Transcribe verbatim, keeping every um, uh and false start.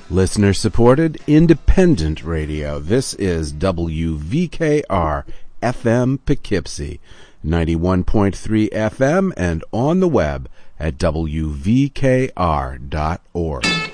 Listener-supported, independent radio. This is W V K R F M Poughkeepsie, ninety-one point three F M, and on the web at W V K R dot org.